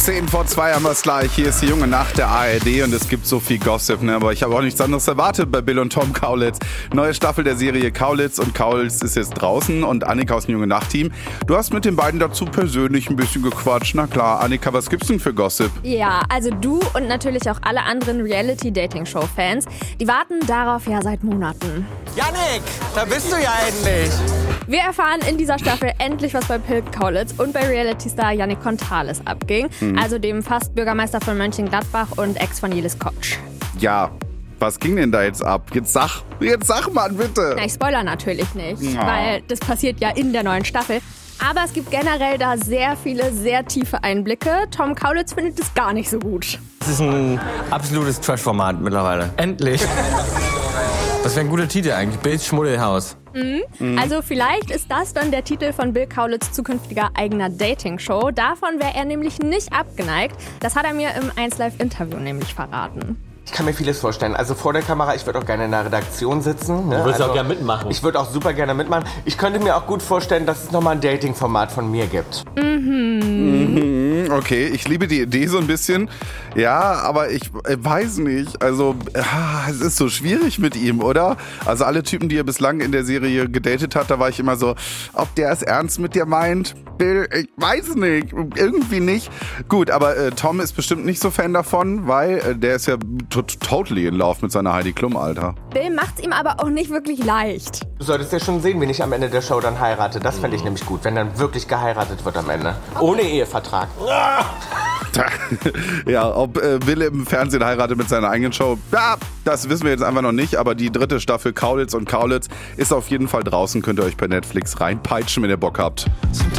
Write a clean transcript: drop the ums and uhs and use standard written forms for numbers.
10:10 haben wir es gleich. Hier ist die junge Nacht der ARD und es gibt so viel Gossip, ne? Aber ich habe auch nichts anderes erwartet bei Bill und Tom Kaulitz. Neue Staffel der Serie Kaulitz und Kaulitz ist jetzt draußen und Annika aus dem junge Nacht-Team. Du hast mit den beiden dazu persönlich ein bisschen gequatscht. Na klar, Annika, was gibt's denn für Gossip? Ja, also du und natürlich auch alle anderen Reality-Dating-Show-Fans, die warten darauf ja seit Monaten. Yannick, da bist du ja endlich. Wir erfahren in dieser Staffel endlich, was bei Bill Kaulitz und bei Reality-Star Yannick Contales abging. Also dem fast Bürgermeister von Mönchengladbach und Ex von Jelis Kotsch. Ja, was ging denn da jetzt ab? Jetzt sag mal bitte. Na, ich spoiler natürlich nicht, weil das passiert ja in der neuen Staffel. Aber es gibt generell da sehr viele, sehr tiefe Einblicke. Tom Kaulitz findet es gar nicht so gut. Das ist ein absolutes Trash-Format mittlerweile. Endlich. Das wäre ein guter Titel eigentlich. Bills Schmuddelhaus. Also vielleicht ist das dann der Titel von Bill Kaulitz zukünftiger eigener Dating-Show. Davon wäre er nämlich nicht abgeneigt. Das hat er mir im 1Live-Interview nämlich verraten. Ich kann mir vieles vorstellen. Also vor der Kamera, ich würde auch gerne in der Redaktion sitzen. Ne? Du würdest auch gerne mitmachen. Ich würde auch super gerne mitmachen. Ich könnte mir auch gut vorstellen, dass es nochmal ein Dating-Format von mir gibt. Okay, ich liebe die Idee so ein bisschen. Ja, aber ich weiß nicht. Also, es ist so schwierig mit ihm, oder? Also alle Typen, die er bislang in der Serie gedatet hat, da war ich immer so, ob der es ernst mit dir meint? Bill, ich weiß nicht. Irgendwie nicht. Gut, aber Tom ist bestimmt nicht so Fan davon, weil der ist ja totally in love mit seiner Heidi Klum, Alter. Bill macht's ihm aber auch nicht wirklich leicht. Du solltest ja schon sehen, wen ich am Ende der Show dann heirate. Das fände ich nämlich gut, wenn dann wirklich geheiratet wird am Ende. Ohne Ehevertrag. Ja, ob Bill im Fernsehen heiratet mit seiner eigenen Show, ja, das wissen wir jetzt einfach noch nicht. Aber die 3. Staffel Kaulitz und Kaulitz ist auf jeden Fall draußen. Könnt ihr euch bei Netflix reinpeitschen, wenn ihr Bock habt.